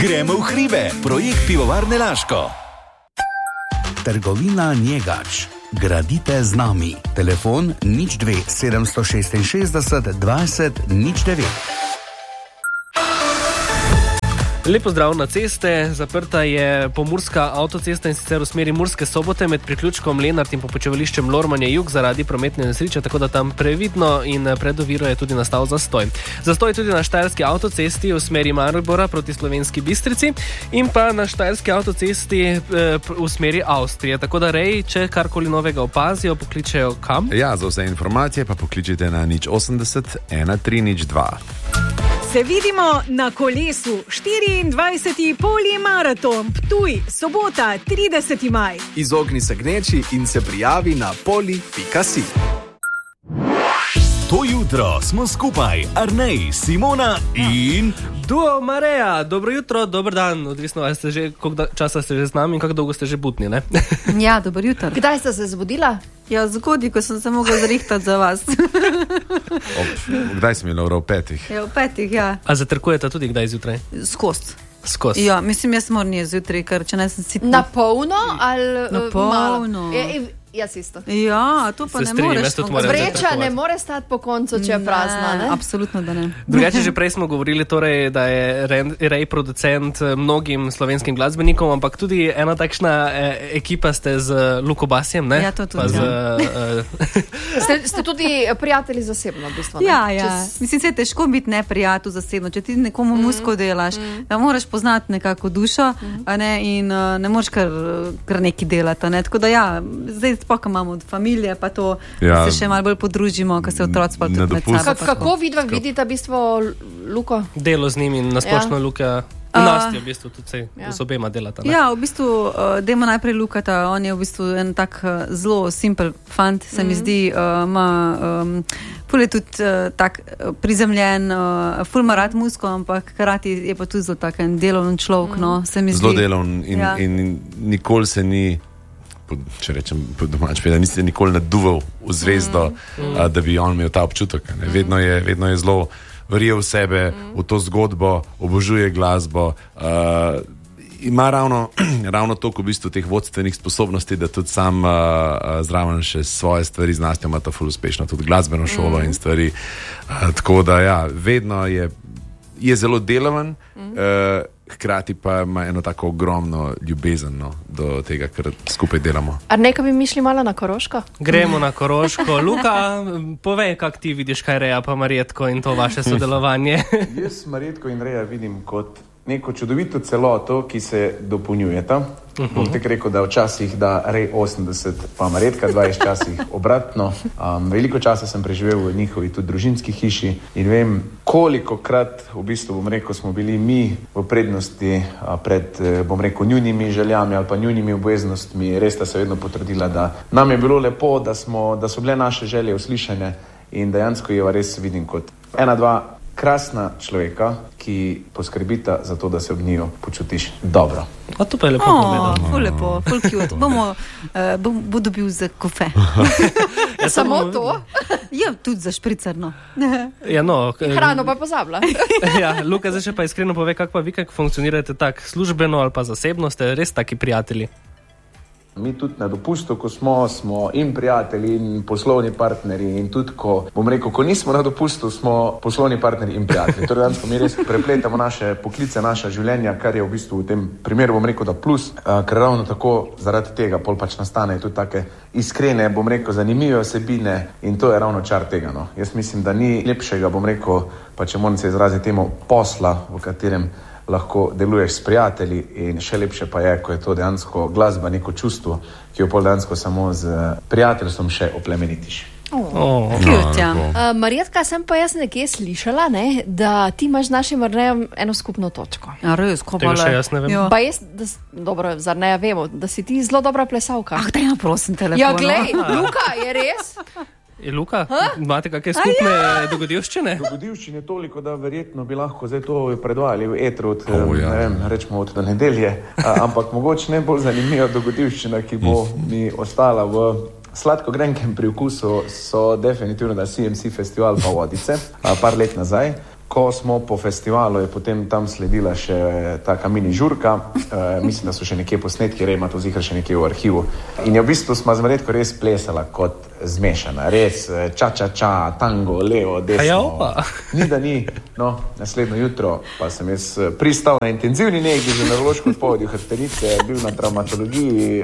Gremo v hribe, projekt Pivovarne Laško. Trgovina Njegač. Gradite z nami. Telefon 02 766 20 09. Lep pozdrav na ceste. Zaprta je pomurska avtocesta in sicer v smeri Murske Sobote med priključkom Lenart in počivališčem Lormanje jug zaradi prometne nesreče, tako da tam previdno in pred oviro je tudi nastal zastoj. Zastoj tudi na štajerski avtocesti v smeri Maribora proti Slovenski Bistrici in pa na štajerski avtocesti v smeri Avstrije. Tako da če karkoli novega opazijo, pokličejo kam? Ja, za vse informacije pa pokličite na 080 1302. Se vidimo na kolesu. 24. polimaraton Ptuj, sobota, 30. maj. Izogni se gneči in se prijavi na poli.si. To jutro smo skupaj, Arnej, Simona in... Duo Mareja. Dobro jutro, dober dan. Odvisno, ali ste že, koliko časa ste že z nami in kako dolgo ste že butni, ne? Ja, dobro jutro. Kdaj ste se zbudila? Ja, zgodaj, ko sem se mogla zrihtati za vas. Kdaj sem imela v 5? Ja, v 5, ja. A zatrkujete tudi kdaj zjutraj? Skozi. Ja, mislim, jaz moram je zjutraj, ker če ne sem sitna. Na polno ali na polno? Jaz isto. Ja, to pa se ne strinjam, moreš. Vreča ne more stati po koncu, če je prazna, ne? Absolutno, da ne. Drugače, že prej smo govorili, torej, da je Rej producent mnogim slovenskim glasbenikom, ampak tudi ena takšna ekipa ste z Luko Basjem, ne? Ja, to tudi. Ste tudi prijatelji zasebno, v bistvu, ne? Ja. Mislim, se je težko biti neprijatelj zasebno. Če ti nekomu musko delaš, da moraš poznati nekako dušo, ne? In ne moreš kar neki delati, ne? Tako da ja, zdaj spokaj imamo od familije, pa to se še malo bolj podružimo, ko se otroci pa tudi med sabo. Kako vidva vidite v bistvu Luko? Delo z njim in nasplošno Luka Nastja v bistvu tudi z obema delata. Ne? Ja, v bistvu dajmo najprej Lukata, on je v bistvu en tak zelo simpel fant, se mi zdi, ful je tudi tak prizemljen, ful ima rad muziko, ampak hkrati je pa tudi zelo tak en delovn človek, no, se mi zdi. Zelo delovn in nikoli se ni, če rečem po domač, da niste nikoli naduval v zvezdo, da bi on imel ta občutek. Vedno je zelo verjel v sebe, v to zgodbo, obožuje glasbo, ima ravno toliko v bistvu teh vodstvenih sposobnosti, da tudi sam zraven še svoje stvari z Nastjo ima to ful uspešno, tudi glasbeno šolo in stvari. Tako da ja, vedno je zelo deloven, hkrati pa ima eno tako ogromno ljubezen do tega, kar skupaj delamo. A nekaj bi mišli malo na Koroško? Gremo na Koroško. Luka, povej, kak ti vidiš kaj Reja pa Marjetko in to vaše sodelovanje. Jaz Marjetko in Reja vidim kot neko čudovito celoto, ki se dopolnjujeta. Bom tek rekel, da včasih da Rej 80, pa Marjetka 20 časih obratno. Veliko časa sem preživel v njihovi tudi družinski hiši in vem, kolikokrat v bistvu, bom rekel, smo bili mi v prednosti pred, bom rekel, njunimi željami ali pa njunimi obveznostmi. Res sta se vedno potrudila, da nam je bilo lepo, da so bile naše želje uslišane in dejansko jo res vidim kot dva krasna človeka, ki poskrbita za to, da se ob njiju počutiš dobro. A to pa je lepo povedano. Ful lepo, ful cute. Bo dobil za kofe. Samo to? Ja, tudi za špricarno. Ja, no. Hrano pa pozabila. Ja, Luka, zdaj še pa iskreno pove, kako pa vi funkcionirate tak službeno ali pa zasebno, ste res taki prijatelji? Mi tudi na dopustu, ko smo in prijatelji in poslovni partnerji in tudi ko nismo na dopustu, smo poslovni partnerji in prijatelji. Torej danes mi res prepletamo naše poklice, naša življenja, kar je v bistvu v tem primeru, bom rekel, da plus, ker ravno tako zaradi tega pol pač nastane tudi take iskrene, bom rekel, zanimive osebine in to je ravno čar tega, no. Jaz mislim, da ni lepšega, bom rekel, pa če moram se izraziti temu posla, v katerem lahko deluješ s prijatelji in še lepše pa je, ko je to dejansko glasba, neko čustvo, ki jo pol dejansko samo z prijateljstvom še oplemenitiš. Marjetka, sem pa jaz nekje slišala, ne, da ti imaš z našim Arnejem eno skupno točko. Ja, res, ko Tega še jaz ne vem. Pa jaz, dobro, z Arneja vemo, da si ti zelo dobra plesalka. Da ja, prosim, telefon. Ja, glej, Luka, je res? Luka, imate kakšne skupne dogodivščine? Dogodivščine toliko, da verjetno bi lahko zdaj to predvajali v etru od, ne vem, rečemo od do nedelje, ampak mogoče ne bolj zanimiva dogodivščina, ki bo mi ostala v sladko-grenkem priokusu, so definitivno da CMC festival pa Vodice, par let nazaj. Ko smo po festivalu, je potem tam sledila še taka mini žurka. Mislim, da so še nekje posnetki, ima to zihar še nekje v arhivu. In je v bistvu smo z Marjetko res plesala kot zmešana. Res ča, tango, levo, desno. Ni da ni. No, naslednjo jutro pa sem jaz pristal na intenzivni negi z nevrološko odpovedi hrbtenice, bil na travmatologiji,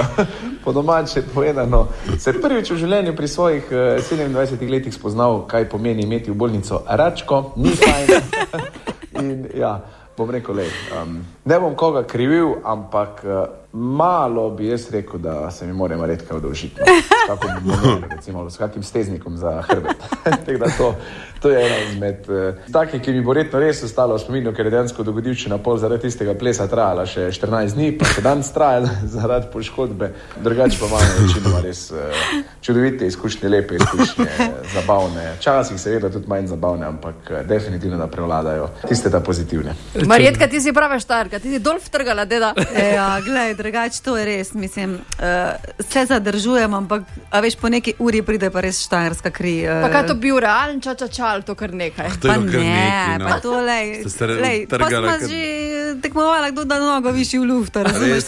po domače povedano. Se prvič v življenju pri svojih 27 letih spoznal, kaj pomeni imeti v bolnico račko. Ni fajn. In ja, bom rekel, ne bom koga krivil, ampak malo bi jaz rekel, da se mi mora Marjetka odolžiti. Kako bi monel, recimo, s kakim steznikom za hrbet. Tako da to je ena izmed takih, ki mi bo verjetno res ostalo v spominu, ker je dejansko dogodivščina pol zaradi tistega plesa trajala še 14 dni, pa še dan trajala zaradi poškodbe. Drugače pa imamo večinoma res čudovite izkušnje, lepe izkušnje, zabavne. Včasih seveda tudi manj zabavne, ampak definitivno da prevladajo tiste ta pozitivne. Marjetka, ti si prava štarka, ti si dol vtrgala, deda. Ja, glej, drugače to je res, mislim, se zadržujem, ampak a veš, po neki uri pride pa res štajerska kri. Pa kaj to bil realen čačačal, to kar nekaj? Pa ne, pa to lej, pa smo že tekmovala, kdo da nogo viši v lufta, razumeš,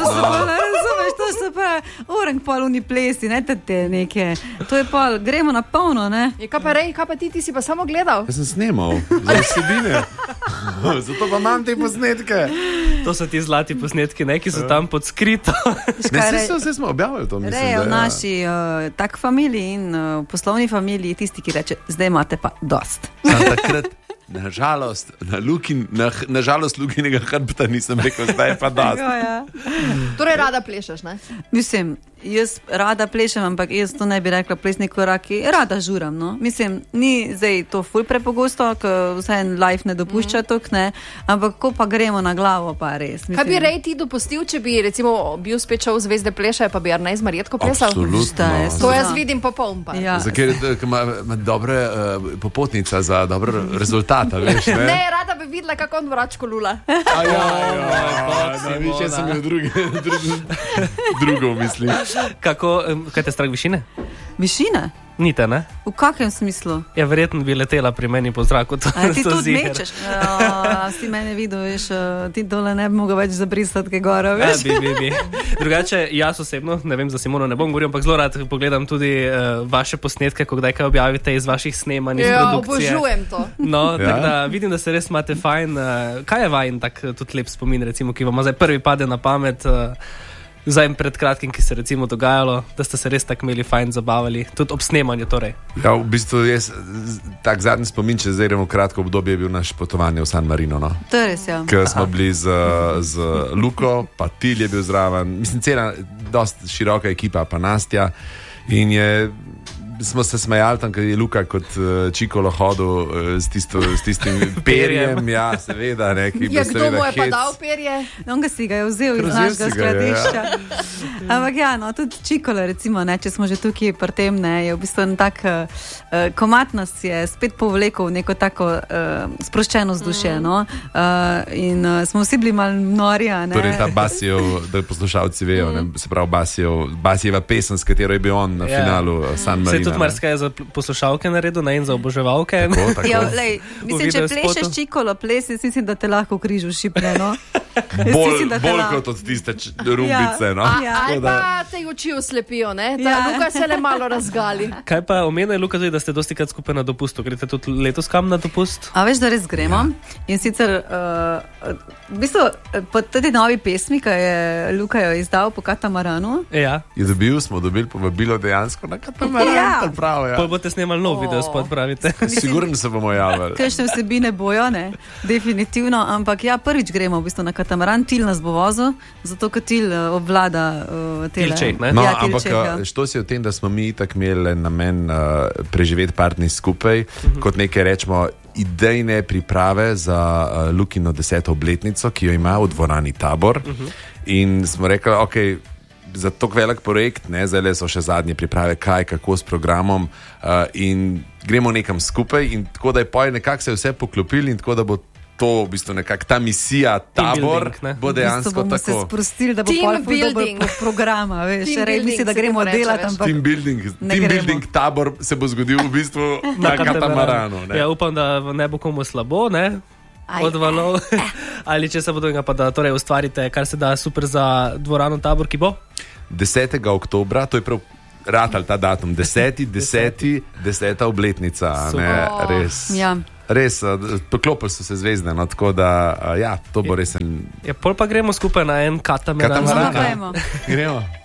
to so pa orang poluni plesi, ne te neke, to je pol, gremo na polno, ne? Kaj pa ti si pa samo gledal? Jaz sem snemal, za vsebine, zato pa imam te posnetke. To so ti zlati posnetki, ki so tam pod skrito. Vse smo objavili to, mislim. V naši tak familiji in poslovni familiji tisti, ki reče, zdaj imate pa dost. Takrat, nažalost, nažalost Lukinega hrbta nisem rekel, zdaj pa dost. Torej rada plešeš, ne? Mislim, jaz rada plešem, ampak jaz to ne bi rekla plesni koraki, rada žuram, no. Mislim, ni zdaj to ful prepogosto, ker vse en life ne dopušča tok, ne, ampak ko pa gremo na glavo, pa res. Mislim, kaj bi Rej ti dopustil, če bi recimo bil spet šel v Zvezde plešajo, pa bi Arnej z Marjetko plesal? Absolutno. To jaz vidim popoln pa. Ja. Ker ima dobre popotnica za dobre rezultata, veš, ne? Ne, rada bi videla, kako on vračko lula. Viš, jaz sem bil drugo mislim. Kaj te strah višine? Višine? Nite, ne? V kakem smislu? Ja, verjetno bi letela pri meni po zraku. A ti tudi mečeš? Si mene videl, veš, ti dole ne bi mogel več zabrisati, kaj gora, veš? Bi. Drugače, jaz osebno, ne vem, za Simono ne bom govoril, ampak zelo rad pogledam tudi vaše posnetke, ko kdaj kaj objavite iz vaših snemanj, iz produkcije. Ja, obožujem to. No, tako da vidim, da se res imate fajn. Kaj je vajen tak tudi lep spomin, recimo, ki vam zdaj prvi pade na pamet, zdaj pred kratkim, ki se recimo dogajalo, da ste se res tako imeli fajn zabavali, tudi ob snemanju torej? Ja, v bistvu jaz, tak zadnji spomin, če zdaj gremo kratko obdobje, je bil naš potovanje v San Marino, no. To je res, ja. Ker smo bili z Luko, pa Til je bil zraven, mislim, cela dost široka ekipa, pa Nastja, in smo se smejali tam, ker je Luka kot čikolo hodil s tistim perjem, ja, seveda, ki ja, kdo mu je pa dal perje? On ga si ga je vzel iz našega skladišča. Ampak ja, no, tudi čikolo, recimo, ne, če smo že tukaj pri tem, ne, je v bistvu tak komad nas je spet povlekel v neko tako sproščeno vzdušje, no, in smo vsi bili malo nori, ne. Torej ta Basijev, da poslušalci vejo, ne, se pravi Basijeva pesem, s katero je bil on na finalu San Marino. Tudi marsikaj za poslušalke naredil, ne, in za oboževalke. Tako. Ja, lej, mislim, če plešeš čikolo ples, mislim, da te lahko v križu šipne, no. Bolj kot od tiste rumbice, no. Ali pa te oči oslepijo, ne? Ta Luka se le malo razgali. Kaj pa omenja Luka tudi, da ste dosti krat skupaj na dopustu? Greste tudi letos kam na dopust? A veš, da res gremo. In sicer, v bistvu, po tej novi pesmi, ki je Luka jo izdal po Katamaranu. Ja. Smo dobili povabilo dejansko na Katamaran. Prav, ja. Pa boste snemali nov video, spod pravite. Sigurno se bomo javili. Kakšne vsebine bojo, ne? Definitivno, ampak ja, prvič gremo v bistvu na Katamaran, Til nas bo vozil, zato ker Til obvlada Tilček, ne? No, ja, ampak što si o tem, da smo mi itak imeli namen preživeti partni skupaj, kot nekaj rečemo idejne priprave za Lukino 10. obletnico, ki jo ima v dvorani Tabor. In smo rekli, okej, za tako velik projekt, ne, zdaj so še zadnje priprave, kako s programom in gremo nekam skupaj in tako da je nekako se vse poklopili in tako da bo to v bistvu nekako ta misija, tabor, bo dejansko bomo tako. Se sprostili, da bo dober programa, veš, misli, da gremo delati, ampak team building tabor se bo zgodil v bistvu na katamaranu. Ja, upam, da ne bo komu slabo, ne? Od valov. Ali če se bodo pa da torej ustvarite, kar se da super za dvorano Tabor, ki bo? 10. oktobra, to je prav ratal ta datum, 10. obletnica, ne, res. Ja. Res, poklopili so se zvezde, no, tako da, ja, to bo resen. Ja, pol pa gremo skupaj na en katamaran. Gremo.